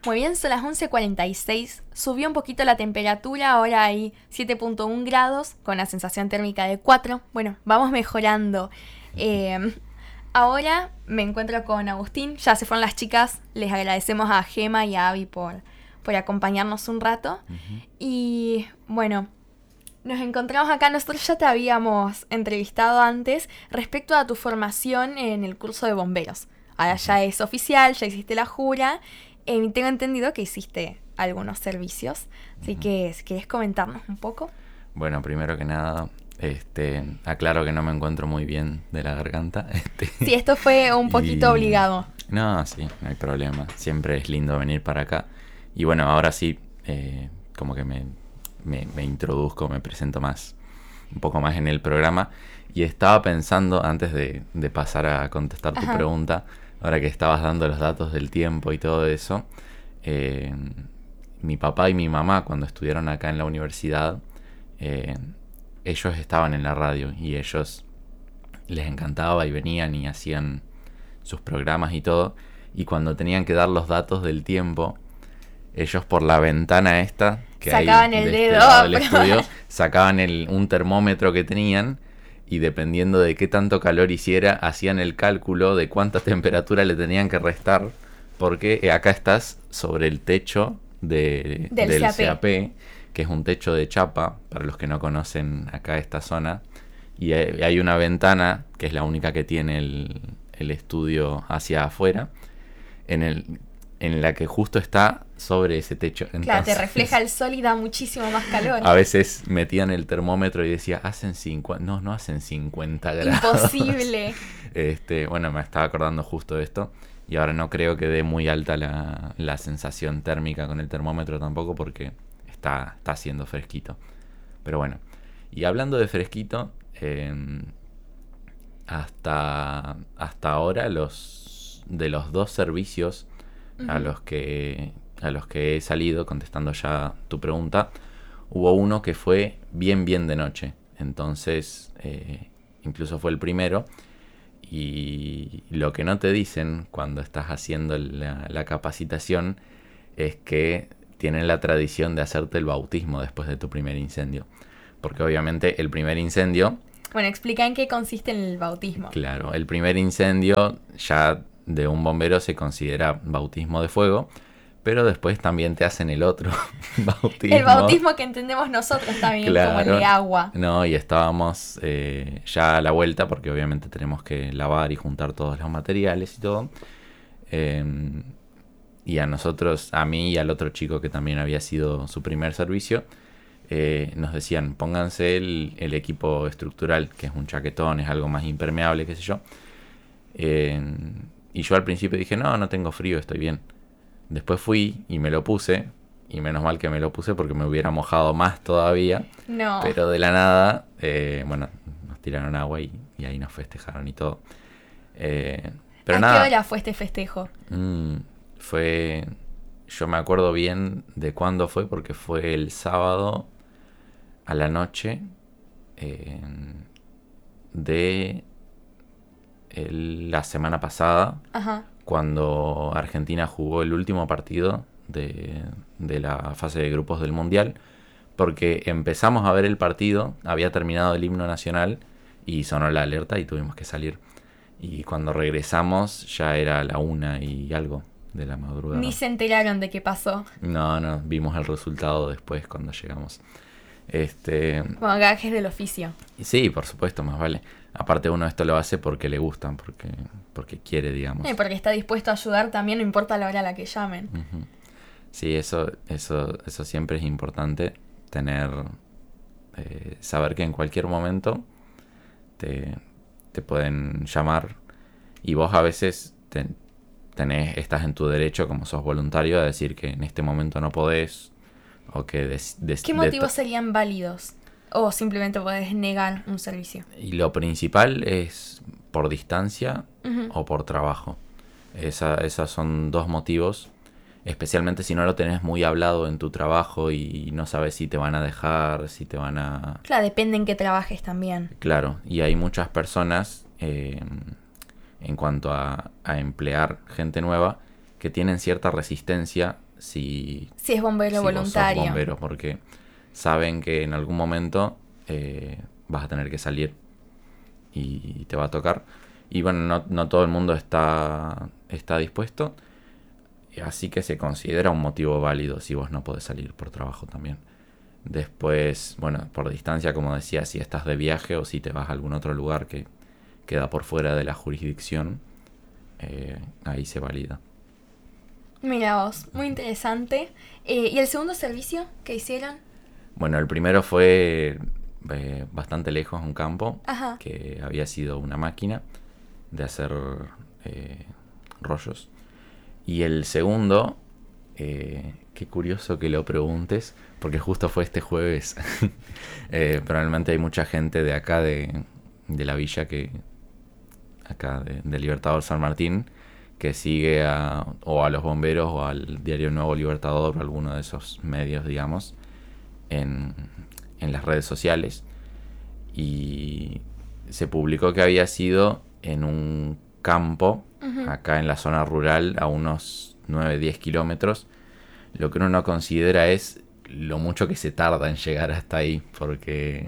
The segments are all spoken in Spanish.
Muy bien, son las 11:46. Subió un poquito la temperatura, ahora hay 7.1 grados con la sensación térmica de 4. Bueno, vamos mejorando. Ahora me encuentro con Agustín, ya se fueron las chicas, les agradecemos a Gema y a Abby por acompañarnos un rato. Y bueno, nos encontramos acá, nosotros ya te habíamos entrevistado antes respecto a tu formación en el curso de bomberos. Ahora ya es oficial, ya hiciste la jura. Tengo entendido que hiciste algunos servicios, así que si querés comentarnos un poco. Bueno, primero que nada, aclaro que no me encuentro muy bien de la garganta. Sí, esto fue un poquito obligado. No, sí, no hay problema. Siempre es lindo venir para acá. Y bueno, ahora sí, como que me introduzco, me presento un poco más en el programa. Y estaba pensando, antes de pasar a contestar tu pregunta, ahora que estabas dando los datos del tiempo y todo eso, mi papá y mi mamá, cuando estudiaron acá en la universidad, ellos estaban en la radio y ellos les encantaba y venían y hacían sus programas y todo. Y cuando tenían que dar los datos del tiempo, ellos por la ventana esta que sacaban hay el de dedo este lado del estudio, sacaban un termómetro que tenían y dependiendo de qué tanto calor hiciera, hacían el cálculo de cuánta temperatura le tenían que restar, porque acá estás sobre el techo del CAP, que es un techo de chapa, para los que no conocen acá esta zona, y hay una ventana, que es la única que tiene el estudio hacia afuera, en la que justo está sobre ese techo. Entonces, claro, te refleja el sol y da muchísimo más calor. A veces metían el termómetro y decía, no hacen 50 grados. Imposible. Bueno, me estaba acordando justo de esto. Y ahora no creo que dé muy alta la sensación térmica con el termómetro tampoco, porque está haciendo fresquito. Pero bueno, y hablando de fresquito, hasta ahora de los dos servicios a los que he salido, contestando ya tu pregunta, hubo uno que fue bien de noche. Entonces, incluso fue el primero. Y lo que no te dicen cuando estás haciendo la capacitación es que tienen la tradición de hacerte el bautismo después de tu primer incendio. Porque obviamente el primer incendio... Bueno, explica en qué consiste el bautismo. Claro, el primer incendio ya de un bombero se considera bautismo de fuego, pero después también te hacen el otro bautismo. El bautismo que entendemos nosotros también, claro, como el de agua. No, y estábamos ya a la vuelta, porque obviamente tenemos que lavar y juntar todos los materiales y todo. Y a mí y al otro chico que también había sido su primer servicio, nos decían, pónganse el equipo estructural, que es un chaquetón, es algo más impermeable, qué sé yo. Y yo al principio dije, no tengo frío, estoy bien. Después fui y me lo puse, y menos mal que me lo puse porque me hubiera mojado más todavía. No. Pero de la nada, nos tiraron agua y ahí nos festejaron y todo. Pero ¿A qué hora fue este festejo? Yo me acuerdo bien de cuándo fue, porque fue el sábado a la noche de la semana pasada. Ajá. Cuando Argentina jugó el último partido de la fase de grupos del Mundial, porque empezamos a ver el partido, había terminado el himno nacional y sonó la alerta y tuvimos que salir. Y cuando regresamos ya era la 1 y algo de la madrugada. Ni se enteraron de qué pasó. No, vimos el resultado después cuando llegamos. Como gajes del oficio. Sí, por supuesto, más vale. Aparte uno esto lo hace porque le gustan, porque quiere, digamos. Porque está dispuesto a ayudar también, no importa la hora a la que llamen. Uh-huh. Sí, eso siempre es importante, saber que en cualquier momento te pueden llamar y vos a veces estás en tu derecho, como sos voluntario, a decir que en este momento no podés o que... ¿Qué motivos serían válidos? ¿O simplemente podés negar un servicio? Y lo principal es por distancia o por trabajo. Esos son dos motivos, especialmente si no lo tenés muy hablado en tu trabajo y no sabes si te van a dejar, si te van a... Claro, depende en qué trabajes también. Claro, y hay muchas personas, en cuanto a emplear gente nueva, que tienen cierta resistencia si es bombero si vos sos voluntario. bombero, porque saben que en algún momento vas a tener que salir y te va a tocar. Y bueno, no todo el mundo está dispuesto, así que se considera un motivo válido si vos no podés salir por trabajo también. Después, bueno, por distancia, como decía, si estás de viaje o si te vas a algún otro lugar que queda por fuera de la jurisdicción, ahí se valida. Mira vos, muy interesante. ¿Y el segundo servicio que hicieron? Bueno, el primero fue bastante lejos, un campo, Ajá. que había sido una máquina de hacer rollos. Y el segundo, qué curioso que lo preguntes, porque justo fue este jueves. Probablemente hay mucha gente de acá, de la villa, acá de Libertador San Martín, que sigue o a los bomberos o al diario Nuevo Libertador o alguno de esos medios, digamos, en las redes sociales. Y se publicó que había sido en un campo, acá en la zona rural, a unos 9-10 kilómetros. Lo que uno no considera es lo mucho que se tarda en llegar hasta ahí, porque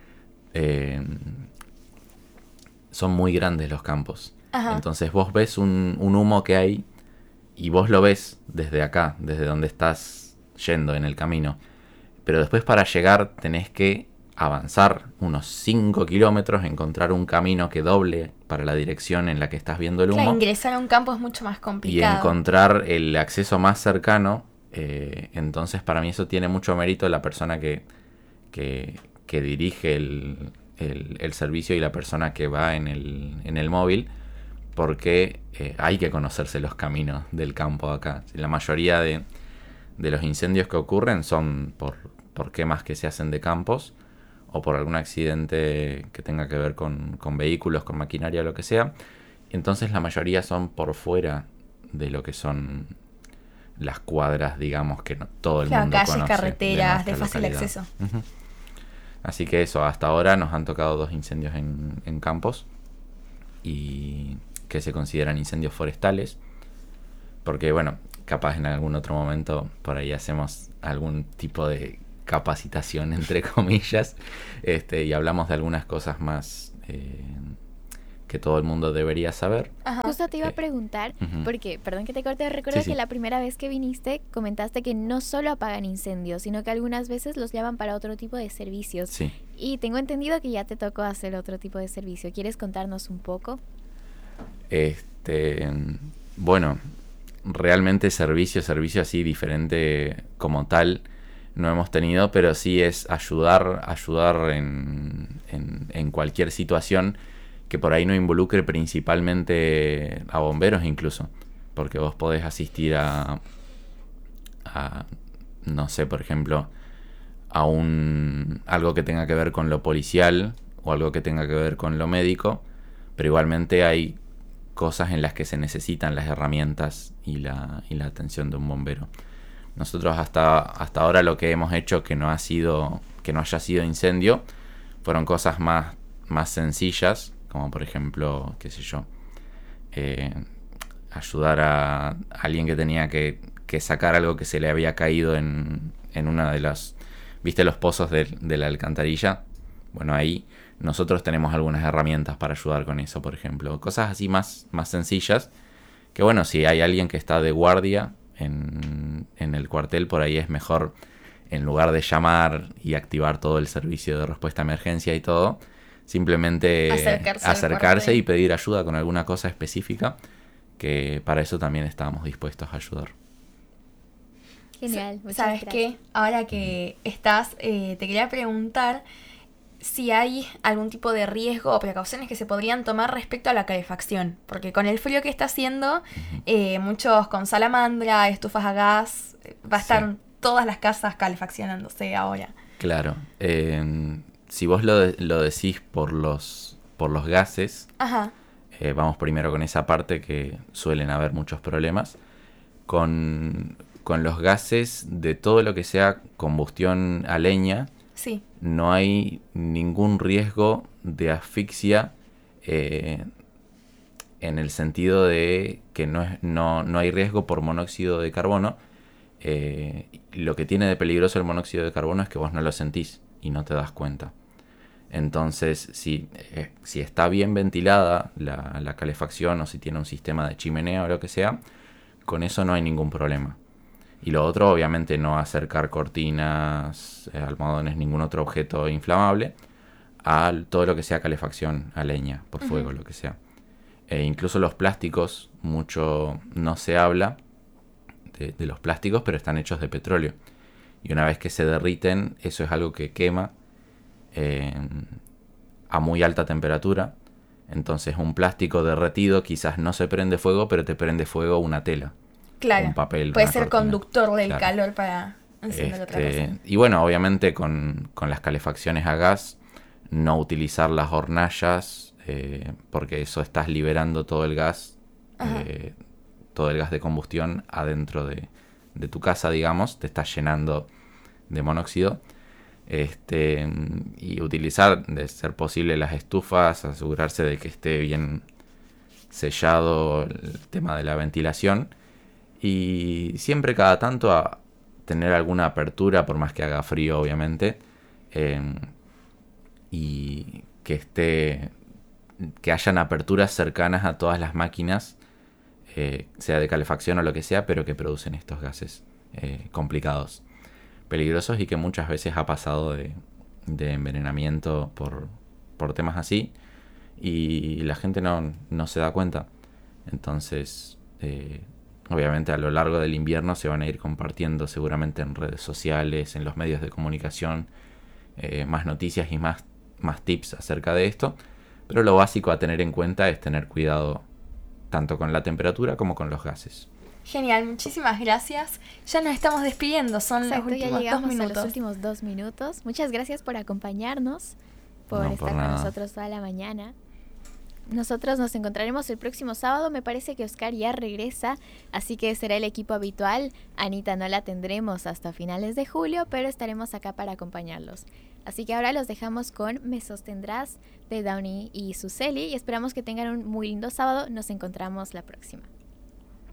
son muy grandes los campos. Ajá. Entonces vos ves un humo que hay y vos lo ves desde acá, desde donde estás yendo en el camino. Pero después para llegar tenés que avanzar unos 5 kilómetros, encontrar un camino que doble para la dirección en la que estás viendo el humo. Claro, ingresar a un campo es mucho más Y complicado. encontrar el acceso más cercano. Entonces para mí eso tiene mucho mérito la persona que dirige el servicio y la persona que va en el móvil, porque hay que conocerse los caminos del campo acá. La mayoría de los incendios que ocurren son por quemas que se hacen de campos o por algún accidente que tenga que ver con vehículos, con maquinaria o lo que sea. Entonces la mayoría son por fuera de lo que son las cuadras, digamos, que todo el mundo calles, conoce. carreteras, de fácil localidad. acceso. Uh-huh. Así que eso, hasta ahora nos han tocado 2 incendios en campos y que se consideran incendios forestales, porque bueno, capaz en algún otro momento por ahí hacemos algún tipo de capacitación entre comillas, y hablamos de algunas cosas más que todo el mundo debería saber. Ajá. Justo te iba a preguntar, porque, perdón que te corte, recuerdo Sí. que la primera vez que viniste comentaste que no solo apagan incendios, sino que algunas veces los llaman para otro tipo de servicios. Sí. Y tengo entendido que ya te tocó hacer otro tipo de servicio. ¿Quieres contarnos un poco? Bueno, realmente servicio así diferente como tal no hemos tenido, pero sí es ayudar en cualquier situación que por ahí no involucre principalmente a bomberos incluso, porque vos podés asistir a no sé, por ejemplo, a algo que tenga que ver con lo policial o algo que tenga que ver con lo médico, pero igualmente hay cosas en las que se necesitan las herramientas y la atención de un bombero. Nosotros hasta ahora lo que hemos hecho que no haya sido incendio fueron cosas más sencillas, como por ejemplo, qué sé yo, ayudar a alguien que tenía que sacar algo que se le había caído en una de las, ¿viste los pozos de la alcantarilla? Bueno, ahí nosotros tenemos algunas herramientas para ayudar con eso, por ejemplo. Cosas así más sencillas, que bueno, si hay alguien que está de guardia en el cuartel, por ahí es mejor, en lugar de llamar y activar todo el servicio de respuesta a emergencia y todo, simplemente acercarse y pedir ayuda con alguna cosa específica, que para eso también estábamos dispuestos a ayudar. Genial, muchas ¿Sabes gracias. qué? Ahora que estás, te quería preguntar si hay algún tipo de riesgo o precauciones que se podrían tomar respecto a la calefacción. Porque con el frío que está haciendo, muchos con salamandra, estufas a gas, va a estar todas las casas calefaccionándose ahora. Claro. Si vos lo decís por los gases, Ajá. Vamos primero con esa parte, que suelen haber muchos problemas. Con los gases de todo lo que sea combustión a leña, Sí. no hay ningún riesgo de asfixia, en el sentido de que no hay riesgo por monóxido de carbono, Lo que tiene de peligroso el monóxido de carbono es que vos no lo sentís y no te das cuenta. Entonces, si está bien ventilada la calefacción o si tiene un sistema de chimenea o lo que sea, con eso no hay ningún problema. Y lo otro, obviamente, no acercar cortinas, almohadones, ningún otro objeto inflamable a todo lo que sea calefacción, a leña, por fuego, lo que sea. Incluso los plásticos, mucho no se habla de los plásticos, pero están hechos de petróleo. Y una vez que se derriten, eso es algo que quema a muy alta temperatura. Entonces un plástico derretido quizás no se prende fuego, pero te prende fuego una tela. Claro, Un papel, puede una ser cortina. conductor del Claro. calor para encender otra cosa. Y bueno, obviamente con las calefacciones a gas, no utilizar las hornallas, porque eso estás liberando todo el gas, todo el gas de combustión adentro de tu casa, digamos, te estás llenando de monóxido. Y utilizar, de ser posible, las estufas, asegurarse de que esté bien sellado el tema de la ventilación. Y siempre cada tanto a tener alguna apertura, por más que haga frío, obviamente. Y que hayan aperturas cercanas a todas las máquinas, sea de calefacción o lo que sea, pero que producen estos gases complicados, peligrosos, y que muchas veces ha pasado de envenenamiento por temas así, y la gente no se da cuenta. Entonces, obviamente a lo largo del invierno se van a ir compartiendo seguramente en redes sociales, en los medios de comunicación, más noticias y más tips acerca de esto. Pero lo básico a tener en cuenta es tener cuidado tanto con la temperatura como con los gases. Genial, muchísimas gracias. Ya nos estamos despidiendo, son Exacto, los ya últimos 2 llegamos a minutos. los últimos 2 minutos. Muchas gracias por acompañarnos, por No, por estar con nada. nosotros toda la mañana. Nosotros nos encontraremos el próximo sábado. Me parece que Oscar ya regresa, así que será el equipo habitual. Anita no la tendremos hasta finales de julio, pero estaremos acá para acompañarlos. Así que ahora los dejamos con Me Sostendrás de Downey y Suseli, y esperamos que tengan un muy lindo sábado. Nos encontramos la próxima.